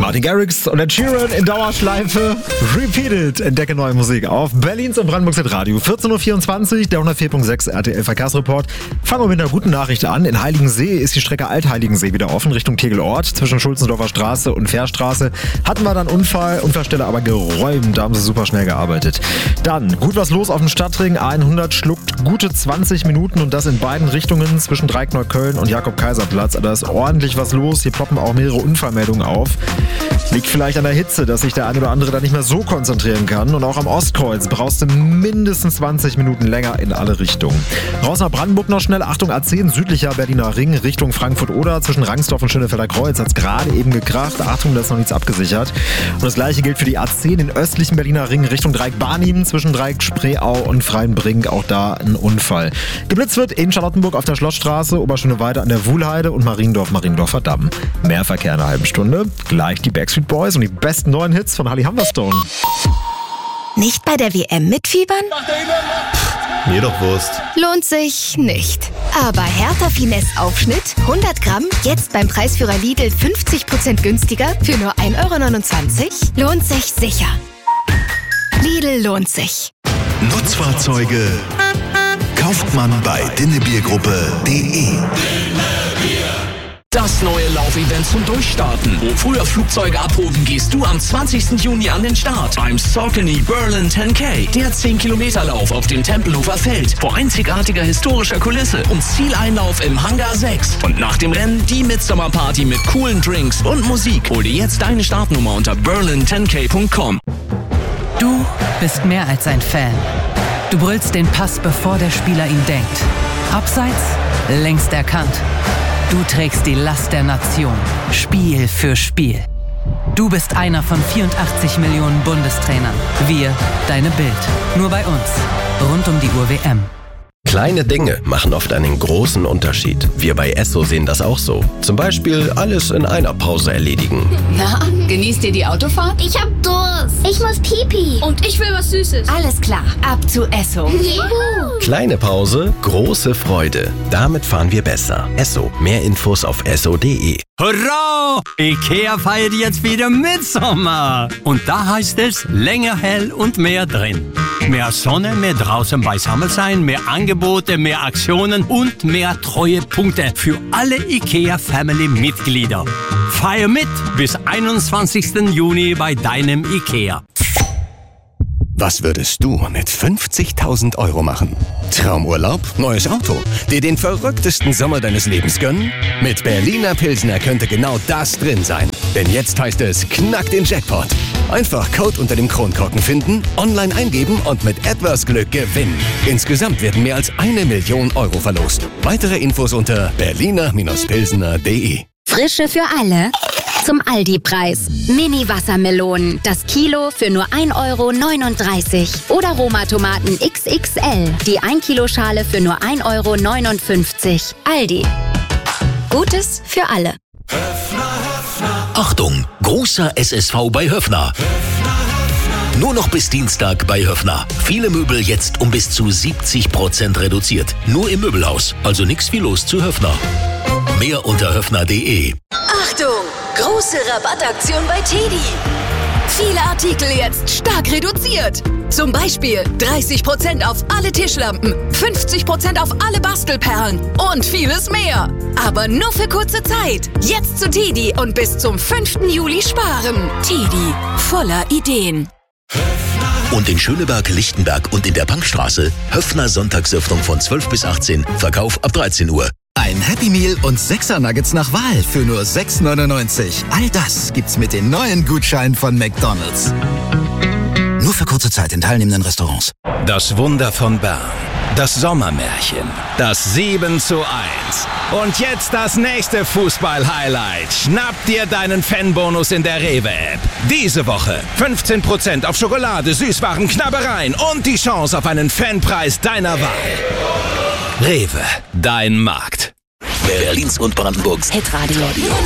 Martin Garrix und Ed Sheeran in Dauerschleife. Repeated. Entdecke neue Musik auf Berlins und Brandenburgs Radio. 14.24 Uhr, der 104.6 RTL Verkehrsreport. Fangen wir mit einer guten Nachricht an. In Heiligensee ist die Strecke Alt-Heiligensee wieder offen, Richtung Tegelort. Zwischen Schulzendorfer Straße und Fährstraße hatten wir dann Unfall. Unfallstelle aber geräumt. Da haben sie super schnell gearbeitet. Dann gut was los auf dem Stadtring. A100 schluckt gute 20 Minuten und das in beiden Richtungen zwischen Dreieck-Neukölln und Jakob-Kaiser-Platz. Da ist ordentlich was los. Hier ploppen auch mehrere Unfallmeldungen auf. Liegt vielleicht an der Hitze, dass sich der ein oder andere da nicht mehr so konzentrieren kann. Und auch am Ostkreuz brauchst du mindestens 20 Minuten länger in alle Richtungen. Raus nach Brandenburg noch schnell. Achtung, A10, südlicher Berliner Ring, Richtung Frankfurt-Oder. Zwischen Rangsdorf und Schönefelder Kreuz hat es gerade eben gekracht. Achtung, da ist noch nichts abgesichert. Und das gleiche gilt für die A10, den östlichen Berliner Ring, Richtung Dreieck-Barnim. Zwischen Dreieck-Spreeau und Freienbrink. Auch da ein Unfall. Geblitzt wird in Charlottenburg auf der Schlossstraße, Oberschöneweide an der Wuhlheide und Mariendorfer Damm. Mehr Verkehr in einer halben Stunde. Gleich die Backstreet Boys und die besten neuen Hits von Holly Humberstone. Nicht bei der WM mitfiebern? Mir doch Wurst. Lohnt sich nicht. Aber Hertha Finesse Aufschnitt 100 Gramm, jetzt beim Preisführer Lidl 50% günstiger für nur 1,29 €? Lohnt sich sicher. Lidl lohnt sich. Nutzfahrzeuge kauft man bei dinnebiergruppe.de. Das neue Laufevent zum Durchstarten. Wo früher Flugzeuge abhoben, gehst du am 20. Juni an den Start beim Saucony Berlin 10K. Der 10-Kilometer-Lauf auf dem Tempelhofer Feld vor einzigartiger historischer Kulisse und Zieleinlauf im Hangar 6. Und nach dem Rennen die Midsommerparty mit coolen Drinks und Musik. Hol dir jetzt deine Startnummer unter berlin10k.com. Du bist mehr als ein Fan. Du brüllst den Pass, bevor der Spieler ihn denkt. Abseits, längst erkannt. Du trägst die Last der Nation, Spiel für Spiel. Du bist einer von 84 Millionen Bundestrainern. Wir, deine Bild. Nur bei uns. Rund um die Uhr WM. Kleine Dinge machen oft einen großen Unterschied. Wir bei Esso sehen das auch so. Zum Beispiel alles in einer Pause erledigen. Na, genießt ihr die Autofahrt? Ich hab Durst. Ich muss Pipi. Und ich will was Süßes. Alles klar, ab zu Esso. Juhu. Kleine Pause, große Freude. Damit fahren wir besser. Esso. Mehr Infos auf esso.de. Hurra! Ikea feiert jetzt wieder Mitsommer. Und da heißt es länger hell und mehr drin. Mehr Sonne, mehr draußen beisammen sein, mehr Angebote, mehr Aktionen und mehr Treuepunkte für alle IKEA-Family-Mitglieder. Feier mit bis 21. Juni bei deinem IKEA. Was würdest du mit 50.000 € machen? Traumurlaub? Neues Auto? Dir den verrücktesten Sommer deines Lebens gönnen? Mit Berliner Pilsner könnte genau das drin sein. Denn jetzt heißt es, knack den Jackpot. Einfach Code unter dem Kronkorken finden, online eingeben und mit etwas Glück gewinnen. Insgesamt werden mehr als 1 Million € verlost. Weitere Infos unter berliner-pilsner.de. Frische für alle zum Aldi-Preis. Mini-Wassermelonen, das Kilo für nur 1,39 €. Oder Roma-Tomaten XXL, die 1-Kilo-Schale für nur 1,59 €. Aldi. Gutes für alle. Achtung, großer SSV bei Höffner. Nur noch bis Dienstag bei Höffner. Viele Möbel jetzt um bis zu 70% reduziert. Nur im Möbelhaus. Also nix wie los zu Höffner. Mehr unter höffner.de. Achtung! Große Rabattaktion bei TEDi. Viele Artikel jetzt stark reduziert. Zum Beispiel 30% auf alle Tischlampen, 50% auf alle Bastelperlen und vieles mehr. Aber nur für kurze Zeit. Jetzt zu TEDi und bis zum 5. Juli sparen. TEDi, voller Ideen. Und in Schöneberg, Lichtenberg und in der Punkstraße Höffner Sonntagsöffnung von 12 bis 18, Verkauf ab 13 Uhr. Ein Happy Meal und 6er Nuggets nach Wahl für nur 6,99 €. All das gibt's mit den neuen Gutscheinen von McDonald's. Nur für kurze Zeit in teilnehmenden Restaurants. Das Wunder von Bern. Das Sommermärchen. Das 7:1. Und jetzt das nächste Fußball-Highlight. Schnapp dir deinen Fanbonus in der Rewe-App. Diese Woche 15% auf Schokolade, Süßwaren, Knabbereien und die Chance auf einen Fanpreis deiner Wahl. Rewe, dein Markt. Berlins und Brandenburgs Hitradio.